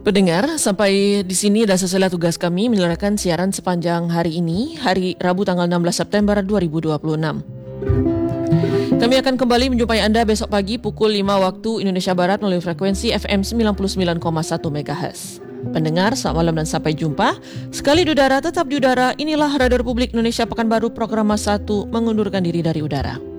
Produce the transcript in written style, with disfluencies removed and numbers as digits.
Pendengar, sampai di sini dah selesai tugas kami menyelenggarakan siaran sepanjang hari ini, hari Rabu tanggal 16 September 2026. Kami akan kembali menjumpai Anda besok pagi pukul 5 waktu Indonesia Barat melalui frekuensi FM 99,1 MHz. Pendengar, selamat malam dan sampai jumpa. Sekali di udara, tetap di udara. Inilah Radio Republik Indonesia Pekanbaru, program 1 mengundurkan diri dari udara.